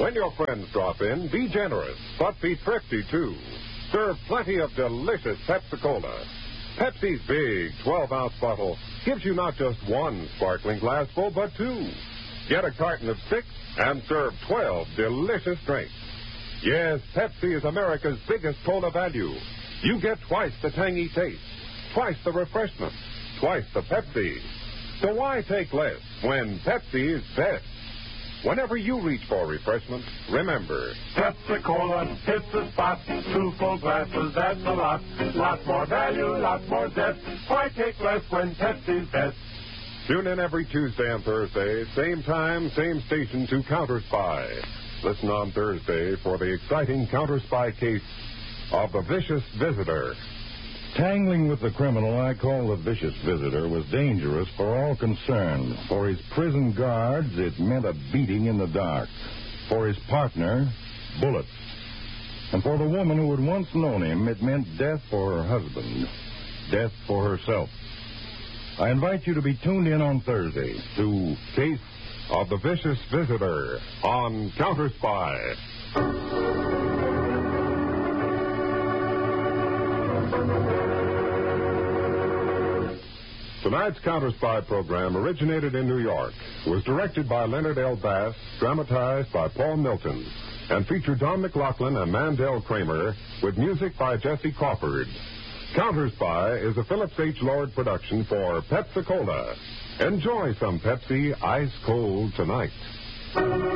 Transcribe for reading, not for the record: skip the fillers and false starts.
When your friends drop in, be generous, but be thrifty, too. Serve plenty of delicious Pepsi-Cola. Pepsi's big 12-ounce bottle gives you not just one sparkling glassful, but two. Get a carton of 6 and serve 12 delicious drinks. Yes, Pepsi is America's biggest cola value. You get twice the tangy taste, twice the refreshment, twice the Pepsi. So why take less when Pepsi is best? Whenever you reach for refreshment, remember, Pepsi-Cola hits the spot. 2 full glasses, that's a lot. Lot more value, lot more zest. Why take less when Pepsi's best? Tune in every Tuesday and Thursday, same time, same station to Counter Spy. Listen on Thursday for the exciting Counter Spy case of the Vicious Visitor. Tangling with the criminal I call the Vicious Visitor was dangerous for all concerned. For his prison guards, it meant a beating in the dark. For his partner, bullets. And for the woman who had once known him, it meant death for her husband, death for herself. I invite you to be tuned in on Thursday to Case of the Vicious Visitor on Counter Spy. Tonight's Counter Spy program originated in New York, was directed by Leonard L. Bass, dramatized by Paul Milton, and featured Don McLaughlin and Mandel Kramer, with music by Jesse Crawford. Counter Spy is a Phillips H. Lord production for Pepsi-Cola. Enjoy some Pepsi ice cold tonight.